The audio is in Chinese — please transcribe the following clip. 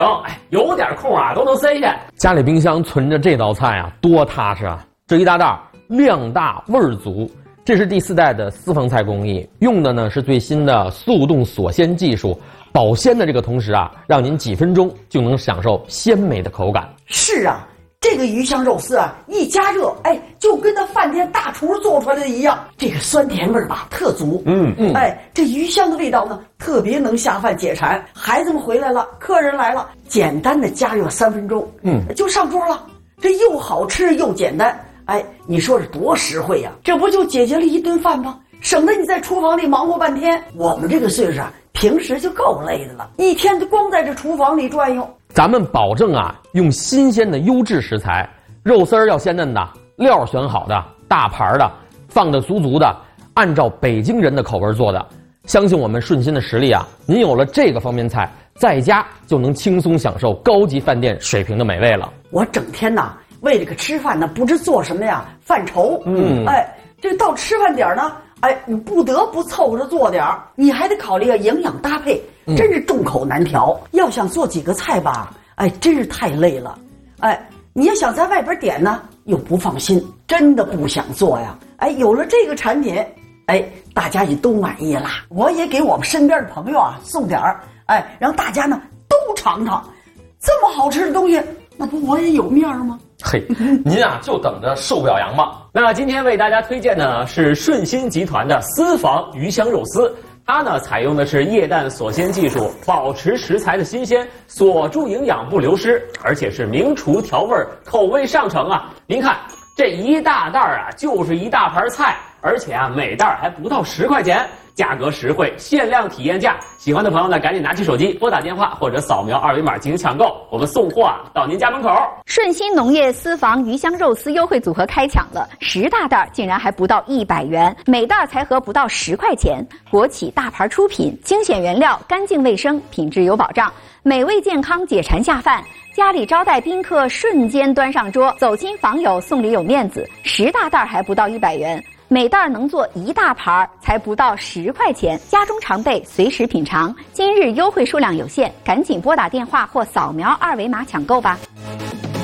有点空啊都能塞下。 家里冰箱存着这道菜啊，多踏实啊！这一大袋量大味儿足，这是第4代的私房菜工艺，用的呢是最新的速冻锁鲜技术，保鲜的这个同时啊，让您几分钟就能享受鲜美的口感。 是啊，这个鱼香肉丝啊，一加热，就跟那饭店大厨做出来的一样，这个酸甜味儿吧特足。这鱼香的味道呢，特别能下饭解馋。孩子们回来了，客人来了，简单的加热3分钟，就上桌了。这又好吃又简单，你说这多实惠呀！这不就解决了一顿饭吗？省得你在厨房里忙活半天。我们这个岁数啊，平时就够累的了，一天就光在这厨房里转悠。 咱们保证啊，用新鲜的优质食材，肉丝儿要鲜嫩的，料选好的，大盘的，放的足足的，按照北京人的口味做的。相信我们顺心的实力啊，您有了这个方便菜，在家就能轻松享受高级饭店水平的美味了。 我整天呐，为这个吃饭呢，不知做什么呀，犯愁。这到吃饭点呢，你不得不凑合着做点儿，你还得考虑营养搭配，真是众口难调。要想做几个菜吧，真是太累了。你要想在外边点呢，又不放心，真的不想做呀。有了这个产品，大家也都满意了。我也给我们身边的朋友啊送点儿，让大家呢都尝尝，这么好吃的东西，那不我也有面吗？ 嘿，您啊就等着受表扬吧。 那今天为大家推荐的呢是顺心集团的私房鱼香肉丝，它呢采用的是液氮锁鲜技术，保持食材的新鲜，锁住营养不流失，而且是名厨调味，口味上乘啊！您看这一大袋啊，就是一大盘菜，而且啊每袋还不到10块钱，价格实惠，限量体验价。喜欢的朋友呢，赶紧拿起手机拨打电话或者扫描2维码进行抢购，我们送货啊到您家门口。 顺心农业私房鱼香肉丝优惠组合开抢了，10大袋竟然还不到100元，每袋才合不到10块钱。国企大牌出品，精选原料，干净卫生，品质有保障，美味健康，解馋下饭。家里招待宾客，瞬间端上桌，走亲访友送礼有面子。10大袋还不到100元。每袋能做1大盘，才不到10块钱，家中常备，随时品尝。今日优惠数量有限，赶紧拨打电话或扫描2维码抢购吧。